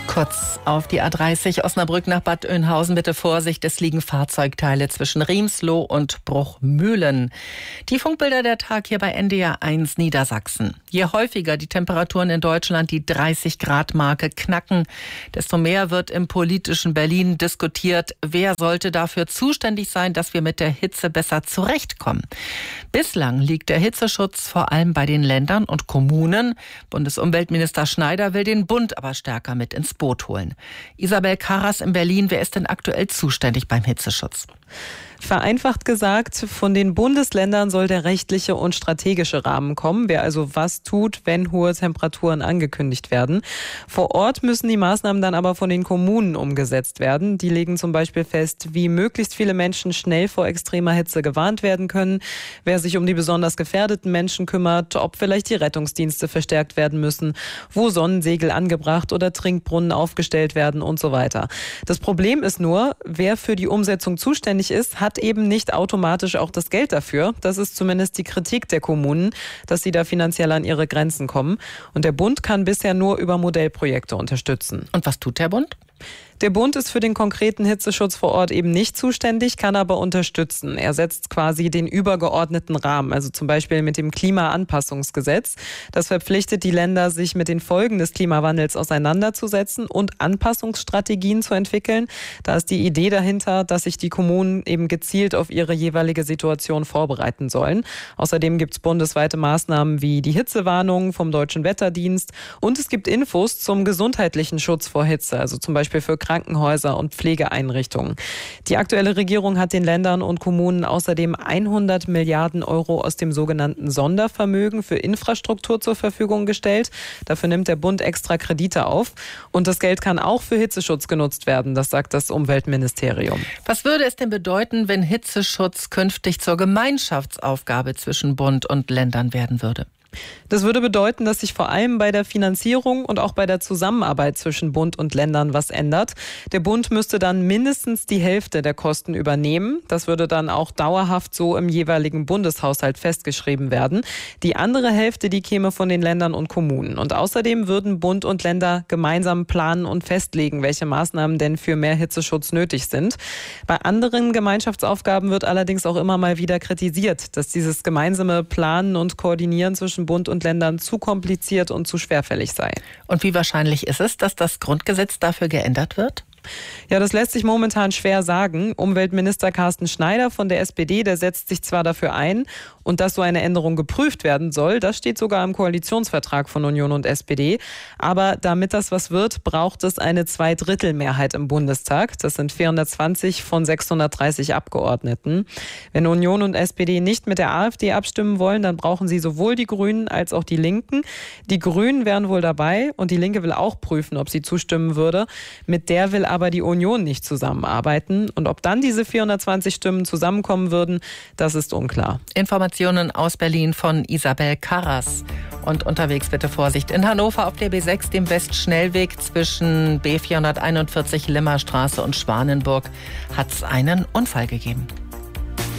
Kurz auf die A30 Osnabrück nach Bad Oeynhausen. Bitte Vorsicht, es liegen Fahrzeugteile zwischen Riemsloh und Bruchmühlen. Die Funkbilder der Tag hier bei NDR 1 Niedersachsen. Je häufiger die Temperaturen in Deutschland die 30-Grad-Marke knacken, desto mehr wird im politischen Berlin diskutiert, wer sollte dafür zuständig sein, dass wir mit der Hitze besser zurechtkommen. Bislang liegt der Hitzeschutz vor allem bei den Ländern und Kommunen. Bundesumweltminister Schneider will den Bund aber stärker mit ins Boot holen. Isabel Karras in Berlin, wer ist denn aktuell zuständig beim Hitzeschutz? Vereinfacht gesagt, von den Bundesländern soll der rechtliche und strategische Rahmen kommen, wer also was tut, wenn hohe Temperaturen angekündigt werden. Vor Ort müssen die Maßnahmen dann aber von den Kommunen umgesetzt werden. Die legen zum Beispiel fest, wie möglichst viele Menschen schnell vor extremer Hitze gewarnt werden können, wer sich um die besonders gefährdeten Menschen kümmert, ob vielleicht die Rettungsdienste verstärkt werden müssen, wo Sonnensegel angebracht oder Trinkbrunnen aufgestellt werden und so weiter. Das Problem ist nur, wer für die Umsetzung zuständig ist, hat eben nicht automatisch auch das Geld dafür. Das ist zumindest die Kritik der Kommunen, dass sie da finanziell an ihre Grenzen kommen. Und der Bund kann bisher nur über Modellprojekte unterstützen. Und was tut der Bund? Der Bund ist für den konkreten Hitzeschutz vor Ort eben nicht zuständig, kann aber unterstützen. Er setzt quasi den übergeordneten Rahmen, also zum Beispiel mit dem Klimaanpassungsgesetz. Das verpflichtet die Länder, sich mit den Folgen des Klimawandels auseinanderzusetzen und Anpassungsstrategien zu entwickeln. Da ist die Idee dahinter, dass sich die Kommunen eben gezielt auf ihre jeweilige Situation vorbereiten sollen. Außerdem gibt es bundesweite Maßnahmen wie die Hitzewarnung vom Deutschen Wetterdienst und es gibt Infos zum gesundheitlichen Schutz vor Hitze, also zum Beispiel für Krankenhäuser und Pflegeeinrichtungen. Die aktuelle Regierung hat den Ländern und Kommunen außerdem 100 Milliarden Euro aus dem sogenannten Sondervermögen für Infrastruktur zur Verfügung gestellt. Dafür nimmt der Bund extra Kredite auf. Und das Geld kann auch für Hitzeschutz genutzt werden, das sagt das Umweltministerium. Was würde es denn bedeuten, wenn Hitzeschutz künftig zur Gemeinschaftsaufgabe zwischen Bund und Ländern werden würde? Das würde bedeuten, dass sich vor allem bei der Finanzierung und auch bei der Zusammenarbeit zwischen Bund und Ländern was ändert. Der Bund müsste dann mindestens die Hälfte der Kosten übernehmen. Das würde dann auch dauerhaft so im jeweiligen Bundeshaushalt festgeschrieben werden. Die andere Hälfte, die käme von den Ländern und Kommunen. Und außerdem würden Bund und Länder gemeinsam planen und festlegen, welche Maßnahmen denn für mehr Hitzeschutz nötig sind. Bei anderen Gemeinschaftsaufgaben wird allerdings auch immer mal wieder kritisiert, dass dieses gemeinsame Planen und Koordinieren zwischen Bund und Ländern zu kompliziert und zu schwerfällig sei. Und wie wahrscheinlich ist es, dass das Grundgesetz dafür geändert wird? Ja, das lässt sich momentan schwer sagen. Umweltminister Carsten Schneider von der SPD, der setzt sich zwar dafür ein und dass so eine Änderung geprüft werden soll, das steht sogar im Koalitionsvertrag von Union und SPD. Aber damit das was wird, braucht es eine Zweidrittelmehrheit im Bundestag. Das sind 420 von 630 Abgeordneten. Wenn Union und SPD nicht mit der AfD abstimmen wollen, dann brauchen sie sowohl die Grünen als auch die Linken. Die Grünen wären wohl dabei und die Linke will auch prüfen, ob sie zustimmen würde. Mit der will aber die Union nicht zusammenarbeiten. Und ob dann diese 420 Stimmen zusammenkommen würden, das ist unklar. Informationen aus Berlin von Isabel Karras. Und unterwegs bitte Vorsicht. In Hannover auf der B6, dem Westschnellweg zwischen B441 Limmerstraße und Schwanenburg, hat es einen Unfall gegeben.